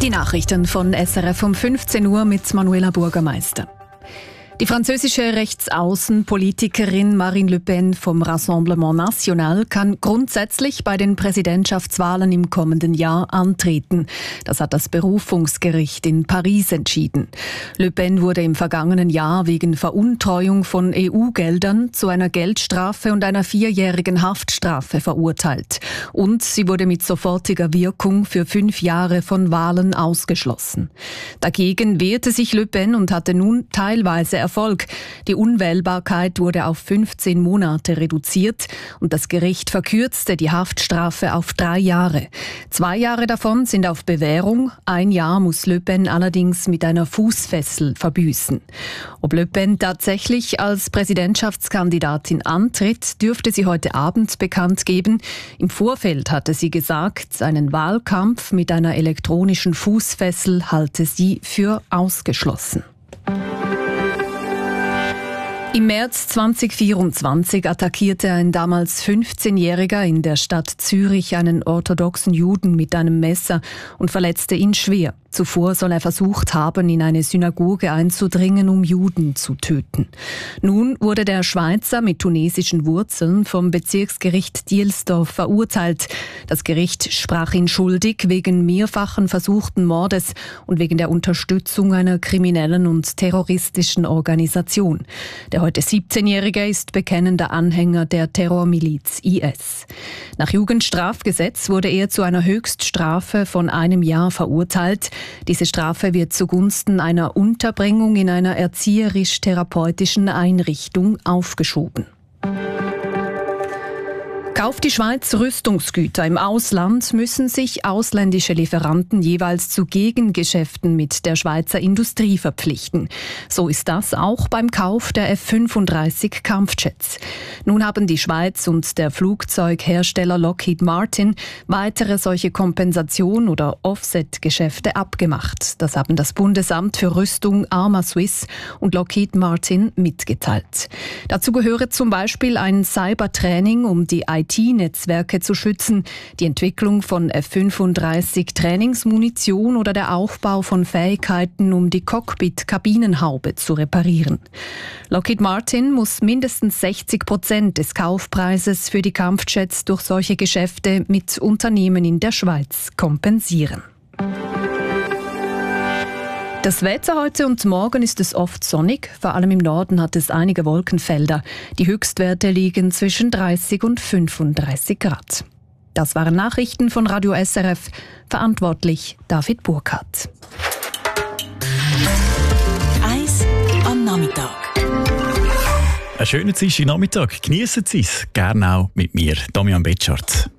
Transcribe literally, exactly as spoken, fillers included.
Die Nachrichten von S R F um fünfzehn Uhr mit Manuela Burgermeister. Die französische Rechtsaußenpolitikerin Marine Le Pen vom Rassemblement National kann grundsätzlich bei den Präsidentschaftswahlen im kommenden Jahr antreten. Das hat das Berufungsgericht in Paris entschieden. Le Pen wurde im vergangenen Jahr wegen Veruntreuung von E U-Geldern zu einer Geldstrafe und einer vierjährigen Haftstrafe verurteilt. Und sie wurde mit sofortiger Wirkung für fünf Jahre von Wahlen ausgeschlossen. Dagegen wehrte sich Le Pen und hatte nun teilweise Erfolg. Die Unwählbarkeit wurde auf fünfzehn Monate reduziert und das Gericht verkürzte die Haftstrafe auf drei Jahre. Zwei Jahre davon sind auf Bewährung, ein Jahr muss Le Pen allerdings mit einer Fußfessel verbüßen. Ob Le Pen tatsächlich als Präsidentschaftskandidatin antritt, dürfte sie heute Abend bekannt geben. Im Vorfeld hatte sie gesagt, einen Wahlkampf mit einer elektronischen Fußfessel halte sie für ausgeschlossen. Im März zweitausendvierundzwanzig attackierte ein damals fünfzehnjähriger in der Stadt Zürich einen orthodoxen Juden mit einem Messer und verletzte ihn schwer. Zuvor soll er versucht haben, in eine Synagoge einzudringen, um Juden zu töten. Nun wurde der Schweizer mit tunesischen Wurzeln vom Bezirksgericht Dielsdorf verurteilt. Das Gericht sprach ihn schuldig wegen mehrfachen versuchten Mordes und wegen der Unterstützung einer kriminellen und terroristischen Organisation. Der heute siebzehnjährige ist bekennender Anhänger der Terrormiliz I S. Nach Jugendstrafgesetz wurde er zu einer Höchststrafe von einem Jahr verurteilt. Diese Strafe wird zugunsten einer Unterbringung in einer erzieherisch-therapeutischen Einrichtung aufgeschoben. Kauft die Schweiz Rüstungsgüter im Ausland, müssen sich ausländische Lieferanten jeweils zu Gegengeschäften mit der Schweizer Industrie verpflichten. So ist das auch beim Kauf der F fünfunddreißig Kampfjets. Nun haben die Schweiz und der Flugzeughersteller Lockheed Martin weitere solche Kompensation- oder Offset-Geschäfte abgemacht. Das haben das Bundesamt für Rüstung Arma Swiss und Lockheed Martin mitgeteilt. Dazu gehöre zum Beispiel ein Cybertraining, um die I T-Netzwerke zu schützen, die Entwicklung von F fünfunddreißig Trainingsmunition oder der Aufbau von Fähigkeiten, um die Cockpit-Kabinenhaube zu reparieren. Lockheed Martin muss mindestens sechzig Prozent des Kaufpreises für die Kampfjets durch solche Geschäfte mit Unternehmen in der Schweiz kompensieren. Das Wetter heute und morgen ist es oft sonnig, vor allem im Norden hat es einige Wolkenfelder. Die Höchstwerte liegen zwischen dreißig und fünfunddreißig Grad. Das waren Nachrichten von Radio S R F, verantwortlich David Burkhardt. Eis am Nachmittag. Einen schönen Dienstagnachmittag. Geniessen Sie es. Gerne auch mit mir, Damian Betschart.